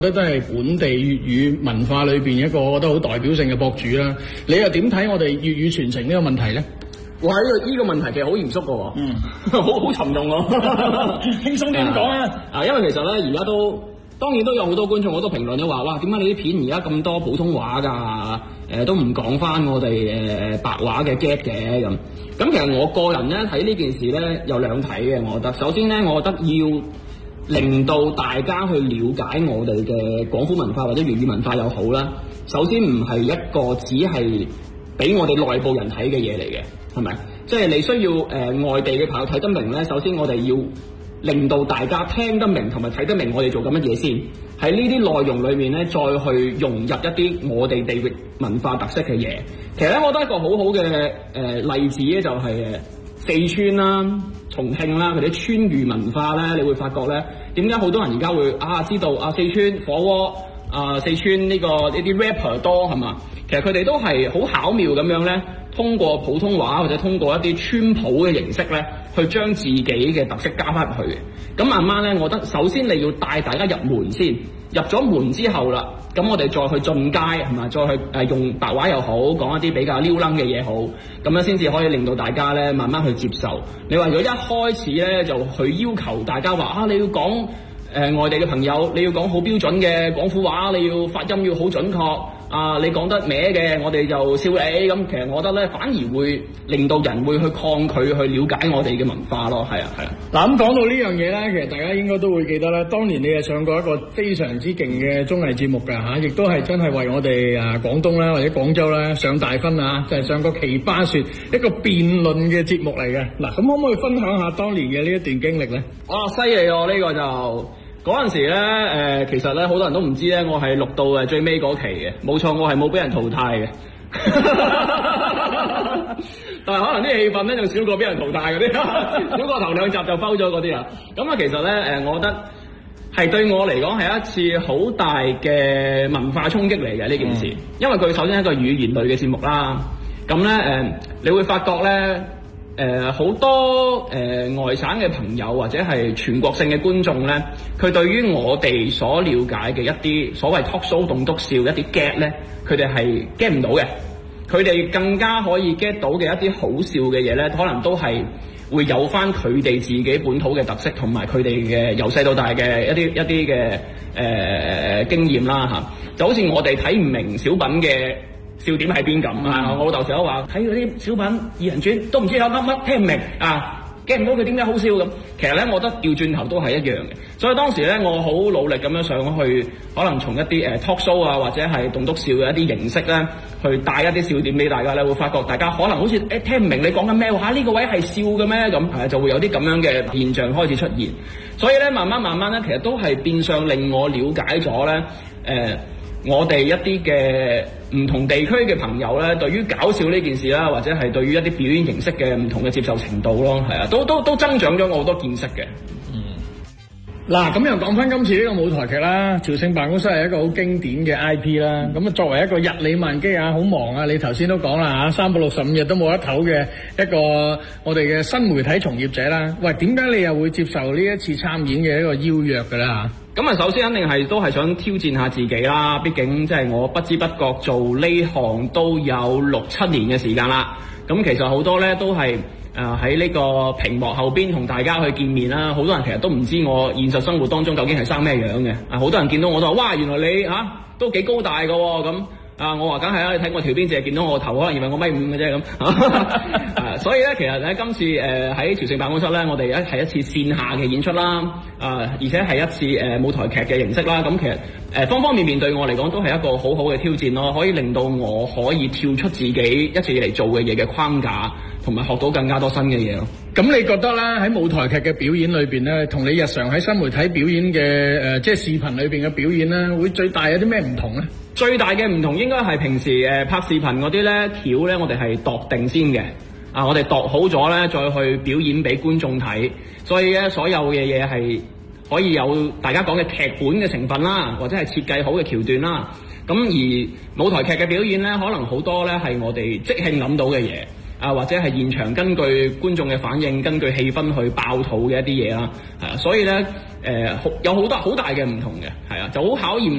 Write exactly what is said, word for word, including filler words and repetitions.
覺得都係本地粵語文化裏邊一個我覺得好代表性嘅博主啦。你又點睇我哋粵語傳承呢個問題咧？ 哇！呢、這個呢、這個問題其實好嚴肅嘅喎，嗯，好好沉重喎， 輕鬆啲咁講啊！ 啊，因為其實咧而家都當然都有好多觀眾好多評論都話，哇，點解你啲片而家咁多普通話㗎？誒、呃、都唔講翻我哋誒誒白話嘅 get 嘅咁。咁其實我個人咧睇呢件事咧有兩睇嘅，我覺得首先咧，我覺得要令到大家去了解我哋嘅廣府文化或者粵語文化又好啦。首先唔係一個只係俾我哋內部人睇嘅嘢嚟嘅，係咪？即係你需要誒、呃、外地嘅朋友睇得明咧。首先我哋要令到大家聽得明同埋睇得明我哋做緊乜嘢先。喺呢啲內容裏面咧，再去融入一啲我哋地域文化特色嘅嘢。其實咧，我覺得一個好好嘅誒例子咧，就係誒四川啦、重慶啦，佢哋川渝文化咧，你會發覺咧，點解好多人而家會啊知道啊四川火鍋啊四川呢、這個呢啲 rapper 多係嘛？其實佢哋都係好巧妙咁樣咧，通過普通話或者通過一啲川普嘅形式咧，去將自己嘅特色加翻入去嘅。咁慢慢咧，我覺得首先你要帶大家入門先，入咗門之後啦，咁我哋再去進階係嘛，再去誒、呃、用白話又好，講一啲比較撩楞嘅嘢好，咁樣先至可以令到大家咧慢慢去接受。你話如果一開始咧就去要求大家話啊，你要講誒、呃、外地嘅朋友，你要講好標準嘅廣府話，你要發音要好準確。啊！你講得歪嘅，我哋就笑你咁。其實我覺得咧，反而會令到人會去抗拒去了解我哋嘅文化咯。係啊，係啊。 嗱咁講到呢樣嘢咧，其實大家應該都會記得啦。當年你係上過一個非常之勁嘅綜藝節目㗎嚇，亦都係真係為我哋啊廣東啦或者廣州啦上大分啊，就係、是、上個奇葩說一個辯論嘅節目嚟嘅。嗱，咁可唔可以分享下當年嘅呢一段經歷咧？ 哇！犀利喎，呢、這個就〜嗰陣時咧，誒、呃、其實咧好多人都唔知咧，我係錄到誒最尾嗰期嘅，冇錯，我係冇俾人淘汰嘅。但係可能啲氣氛咧仲少過俾人淘汰嗰啲，少過頭兩集就收咗嗰啲啊。咁啊，其實咧誒、呃，我覺得係對我嚟講係一次好大嘅文化衝擊嚟嘅呢件事，嗯、因為佢首先係一個語言類嘅節目啦。咁咧誒，你會發覺咧。誒好、呃、多誒、呃、外省嘅朋友或者係全國性嘅觀眾咧，佢對於我哋所了解嘅一啲所謂 talk show 棟篤笑一啲 get 咧，佢哋係 get 唔到嘅。佢哋更加可以 get 到嘅一啲好笑嘅嘢咧，可能都係會有翻佢哋自己本土嘅特色，同埋佢哋嘅由細到大嘅一啲一啲嘅誒經驗啦嚇。就好似我哋睇唔明小品嘅笑點喺邊咁啊！我老豆成日都話睇嗰啲小品二人轉都唔知有乜乜聽唔明啊，get唔到佢點解好笑咁。其實咧，我覺得調轉頭都係一樣嘅。所以當時咧，我好努力咁樣上去，可能從一啲誒、呃、talk show 啊，或者係棟篤笑嘅一啲形式咧，去帶一啲笑點俾大家咧，會發覺大家可能好似誒、欸、聽唔明你講緊咩喎？嚇、啊、呢、這個位係笑嘅咩咁？係就會有啲咁樣嘅現象開始出現。所以咧，慢慢慢慢咧，其實都係變相令我了解咗咧誒。呃我哋一啲嘅唔同地區嘅朋友咧，對於搞笑呢件事啦，或者係對於一啲表演形式嘅唔同嘅接受程度咯，係啊，都都都增長咗我好多見識嘅。嗯， 嗱，咁又講翻今次呢個舞台劇啦，朝聖辦公室係一個好經典嘅 I P 啦。咁啊，作為一個日理萬機啊，好忙啊，你頭先都講啦嚇，三百六十五日都冇得唞嘅一個我哋嘅新媒體從業者啦。喂，點解你又會接受呢一次參演嘅一個邀約嘅咧嚇？ 咁啊，首先肯定係都係想挑戰下自己啦。畢竟即係我不知不覺做呢行都有六七年嘅時間啦。咁其實好多咧都係誒喺呢個屏幕後邊同大家去見面啦。好多人其實都唔知我現實生活當中究竟係生咩樣嘅。啊，好多人見到我都話：哇，原來你嚇、啊、都幾高大㗎喎咁。啊！我話梗係啦，你睇我條邊淨係見到我頭，可能以為我米五嘅啫咁。啊，所以咧，其實喺今次誒喺朝聖辦公室咧，我哋一係一次線下嘅演出啦，啊，而且係一次誒、呃、舞台劇嘅形式啦。咁、啊、其實誒、呃、方方面面對我嚟講都係一個好好嘅挑戰咯，可以令到我可以跳出自己一直以嚟做嘅嘢嘅框架，同埋學到更加多新嘅嘢咯。 咁你覺得啦，喺舞台劇嘅表演裏邊咧，同你日常喺新媒體表演嘅誒、呃，即係視頻裏邊嘅表演咧，會最大有啲咩唔同咧？ 最大嘅唔同應該係平時誒、呃、拍視頻嗰啲咧橋咧，我哋係度定先嘅。啊，我哋度好咗咧，再去表演俾觀眾睇。所以咧，所有嘅嘢係可以有大家講嘅劇本嘅成分啦，或者係設計好嘅橋段啦。咁而舞台劇嘅表演咧，可能好多咧係我哋即興諗到嘅嘢。 啊，或者係現場根據觀眾嘅反應、根據氣氛去爆肚嘅一啲嘢啦，係啊，所以咧誒、呃、有好多好大嘅唔同嘅，係啊，就好考驗